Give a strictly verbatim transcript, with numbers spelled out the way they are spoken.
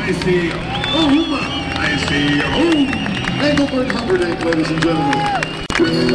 I see home. I see home. Engelbert Humperdinck, ladies and gentlemen.